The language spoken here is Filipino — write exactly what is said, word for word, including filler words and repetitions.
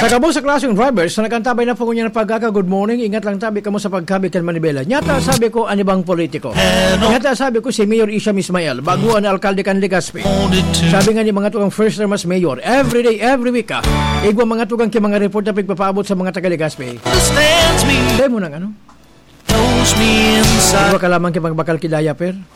Sa kamo sa klaseng drivers na nagkantabay na po niya ng pagkaka, good morning, ingat lang tabi kamo sa pagkabit kan Manibela. Nyata sabi ko, anibang politiko. Nyata sabi ko si Mayor Isham Ismail, baguan na alkalde kan Legazpi. Sabi nga ni mga tugang first term as mayor, every day, every week ka, igwa mga tugang ki mga report na pigpapaabot sa mga taga Legazpi. Dahil mo nang ano? Igwa ka lamang ki mga bakal kidaya per?